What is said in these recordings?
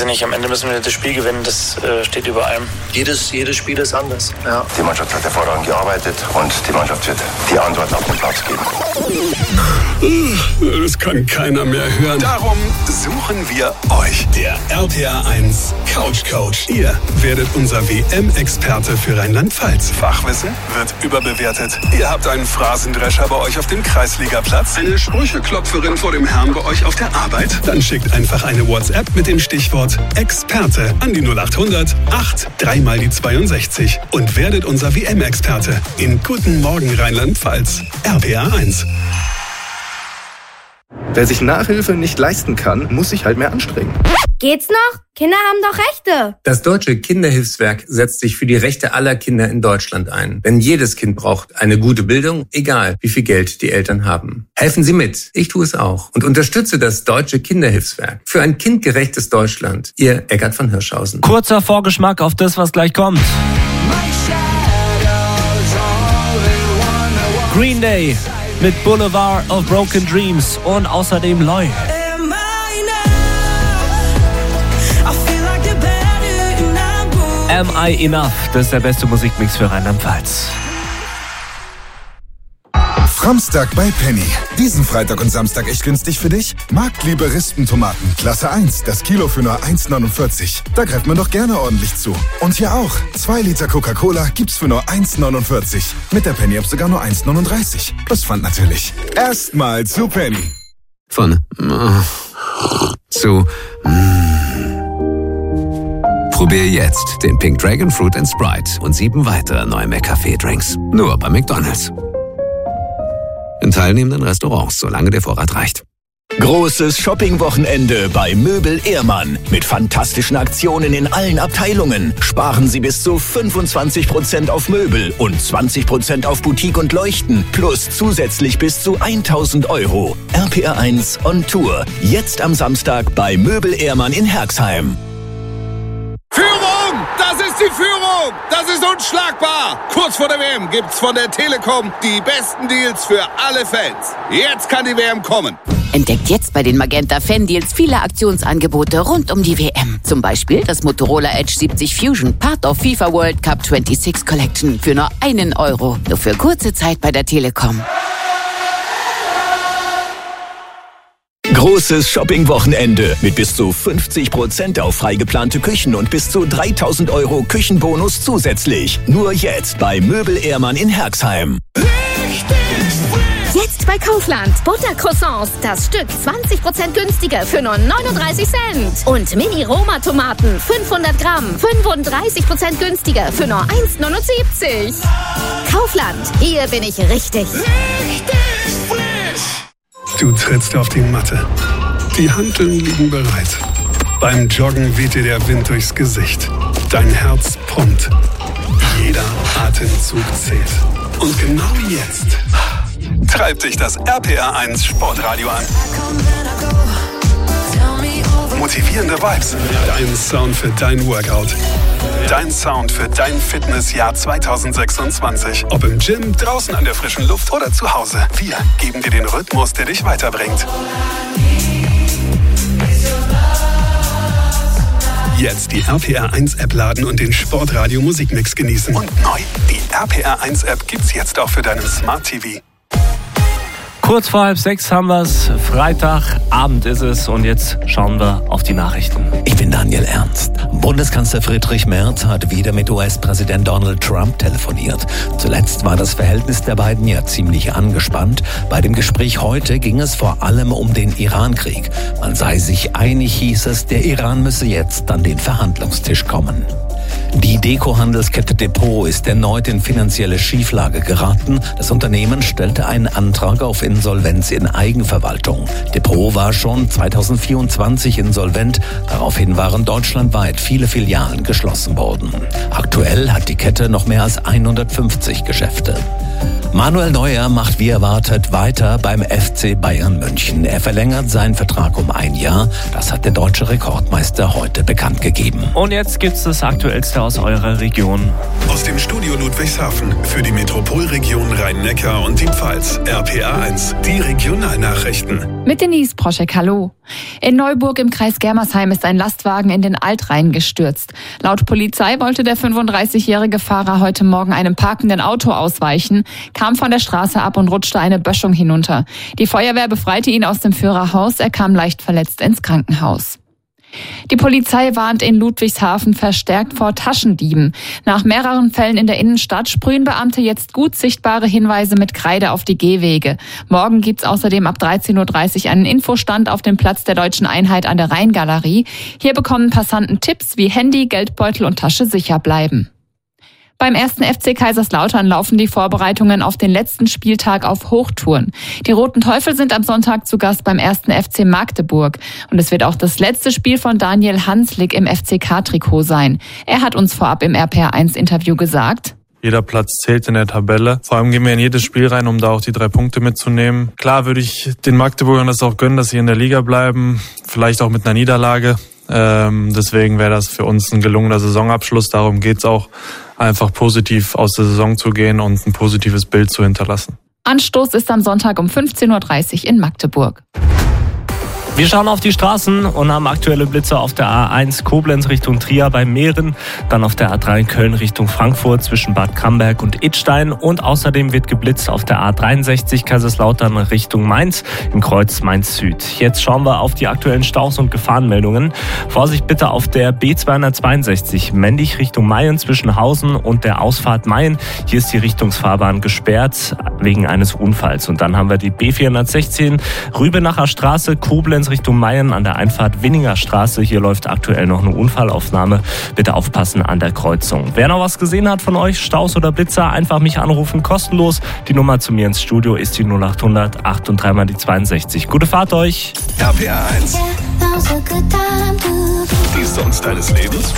nicht. Am Ende müssen wir das Spiel gewinnen, das steht über allem. Jedes Spiel ist anders. Ja. Die Mannschaft hat hervorragend gearbeitet und die Mannschaft wird die Antworten auf den Platz geben. Das kann keiner mehr hören. Darum suchen wir euch. Der RPA 1 Couch Coach. Ihr werdet unser WM-Experte für Rheinland-Pfalz. Fachwissen wird überbewertet. Ihr habt einen Phrasendrescher bei euch auf dem Kreisligaplatz. Eine Sprücheklopferin vor dem Herrn bei euch auf der Arbeit. Dann schickt einfach eine WhatsApp mit dem Stichwort Experte an die 0800 8 3 mal die 62 und werdet unser WM-Experte in Guten Morgen Rheinland-Pfalz. RPA 1. Wer sich Nachhilfe nicht leisten kann, muss sich halt mehr anstrengen. Geht's noch? Kinder haben doch Rechte. Das Deutsche Kinderhilfswerk setzt sich für die Rechte aller Kinder in Deutschland ein. Denn jedes Kind braucht eine gute Bildung, egal wie viel Geld die Eltern haben. Helfen Sie mit. Ich tue es auch. Und unterstütze das Deutsche Kinderhilfswerk für ein kindgerechtes Deutschland. Ihr Eckart von Hirschhausen. Kurzer Vorgeschmack auf das, was gleich kommt. Green Day mit Boulevard of Broken Dreams und außerdem Loy. Am I Enough? Das ist der beste Musikmix für Rheinland-Pfalz. Framstag bei Penny. Diesen Freitag und Samstag echt günstig für dich? Marktliebe Rispentomaten, Klasse 1, das Kilo für nur 1,49. Da greift man doch gerne ordentlich zu. Und hier auch, 2 Liter Coca-Cola gibt's für nur 1,49. Mit der Penny-App sogar nur 1,39. Plus Pfand natürlich. Erstmal zu Penny. Von zu Probier jetzt den Pink Dragon Fruit & Sprite und 7 weitere neue McCafé-Drinks. Nur bei McDonald's. In teilnehmenden Restaurants, solange der Vorrat reicht. Großes Shopping-Wochenende bei Möbel Ehrmann. Mit fantastischen Aktionen in allen Abteilungen. Sparen Sie bis zu 25% auf Möbel und 20% auf Boutique und Leuchten. Plus zusätzlich bis zu 1.000 €. RPR 1 on Tour. Jetzt am Samstag bei Möbel Ehrmann in Herxheim. Führung! Das ist die Führung! Das ist unschlagbar! Kurz vor der WM gibt's von der Telekom die besten Deals für alle Fans. Jetzt kann die WM kommen. Entdeckt jetzt bei den Magenta Fan-Deals viele Aktionsangebote rund um die WM. Zum Beispiel das Motorola Edge 70 Fusion, Part of FIFA World Cup 26 Collection für nur 1 €. Nur für kurze Zeit bei der Telekom. Großes Shopping-Wochenende mit bis zu 50% auf frei geplante Küchen und bis zu 3.000 € Küchenbonus zusätzlich. Nur jetzt bei Möbel Ehrmann in Herxheim. Jetzt bei Kaufland. Buttercroissants, das Stück 20% günstiger für nur 39 Cent. Und Mini-Roma-Tomaten, 500 Gramm, 35% günstiger für nur 1,79. Kaufland, hier bin ich richtig. Du trittst auf die Matte. Die Hanteln liegen bereit. Beim Joggen weht dir der Wind durchs Gesicht. Dein Herz pumpt. Jeder Atemzug zählt. Und genau jetzt treibt dich das RPA 1 Sportradio an. Motivierende Vibes. Dein Sound für dein Workout. Dein Sound für dein Fitnessjahr 2026. Ob im Gym, draußen an der frischen Luft oder zu Hause. Wir geben dir den Rhythmus, der dich weiterbringt. Jetzt die RPR 1 App laden und den Sportradio Musikmix genießen. Und neu, die RPR 1 App gibt's jetzt auch für deinen Smart TV. Kurz vor 5:30 haben wir's. Freitagabend ist es und jetzt schauen wir auf die Nachrichten. Ich bin Daniel Ernst. Bundeskanzler Friedrich Merz hat wieder mit US-Präsident Donald Trump telefoniert. Zuletzt war das Verhältnis der beiden ja ziemlich angespannt. Bei dem Gespräch heute ging es vor allem um den Iran-Krieg. Man sei sich einig, hieß es, der Iran müsse jetzt an den Verhandlungstisch kommen. Die Deko-Handelskette Depot ist erneut in finanzielle Schieflage geraten. Das Unternehmen stellte einen Antrag auf Insolvenz in Eigenverwaltung. Depot war schon 2024 insolvent. Daraufhin waren deutschlandweit viele Filialen geschlossen worden. Aktuell hat die Kette noch mehr als 150 Geschäfte. Manuel Neuer macht wie erwartet weiter beim FC Bayern München. Er verlängert seinen Vertrag um 1 Jahr. Das hat der deutsche Rekordmeister heute bekannt gegeben. Und jetzt gibt's das Aktuellste aus eurer Region. Aus dem Studio Ludwigshafen für die Metropolregion Rhein-Neckar und die Pfalz. RPA 1, die Regionalnachrichten. Mit Denise Proschek, hallo. In Neuburg im Kreis Germersheim ist ein Lastwagen in den Altrhein gestürzt. Laut Polizei wollte der 35-jährige Fahrer heute Morgen einem parkenden Auto ausweichen, kam von der Straße ab und rutschte eine Böschung hinunter. Die Feuerwehr befreite ihn aus dem Führerhaus, er kam leicht verletzt ins Krankenhaus. Die Polizei warnt in Ludwigshafen verstärkt vor Taschendieben. Nach mehreren Fällen in der Innenstadt sprühen Beamte jetzt gut sichtbare Hinweise mit Kreide auf die Gehwege. Morgen gibt's außerdem ab 13.30 Uhr einen Infostand auf dem Platz der Deutschen Einheit an der Rheingalerie. Hier bekommen Passanten Tipps, wie Handy, Geldbeutel und Tasche sicher bleiben. Beim 1. FC Kaiserslautern laufen die Vorbereitungen auf den letzten Spieltag auf Hochtouren. Die Roten Teufel sind am Sonntag zu Gast beim 1. FC Magdeburg. Und es wird auch das letzte Spiel von Daniel Hanslik im FCK-Trikot sein. Er hat uns vorab im RPR1-Interview gesagt: Jeder Platz zählt in der Tabelle. Vor allem gehen wir in jedes Spiel rein, um da auch die 3 Punkte mitzunehmen. Klar würde ich den Magdeburgern das auch gönnen, dass sie in der Liga bleiben. Vielleicht auch mit einer Niederlage. Deswegen wäre das für uns ein gelungener Saisonabschluss. Darum geht's auch, einfach positiv aus der Saison zu gehen und ein positives Bild zu hinterlassen. Anstoß ist am Sonntag um 15.30 Uhr in Magdeburg. Wir schauen auf die Straßen und haben aktuelle Blitze auf der A1 Koblenz Richtung Trier bei Mähren, dann auf der A3 Köln Richtung Frankfurt zwischen Bad Camberg und Idstein und außerdem wird geblitzt auf der A63 Kaiserslautern Richtung Mainz im Kreuz Mainz Süd. Jetzt schauen wir auf die aktuellen Staus und Gefahrenmeldungen. Vorsicht bitte auf der B262 Mendig Richtung Mayen zwischen Hausen und der Ausfahrt Mayen. Hier ist die Richtungsfahrbahn gesperrt wegen eines Unfalls. Und dann haben wir die B416 Rübenacher Straße Koblenz Richtung Mayen an der Einfahrt Winninger Straße. Hier läuft aktuell noch eine Unfallaufnahme. Bitte aufpassen an der Kreuzung. Wer noch was gesehen hat von euch, Staus oder Blitzer, einfach mich anrufen, kostenlos. Die Nummer zu mir ins Studio ist die 0800 8 und 3 mal die 62. Gute Fahrt euch. RPR1. Die Songs deines Lebens.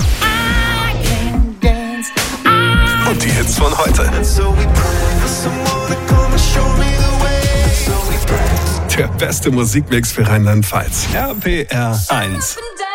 Und die Hits von heute. Der beste Musikmix für Rheinland-Pfalz. RPR1.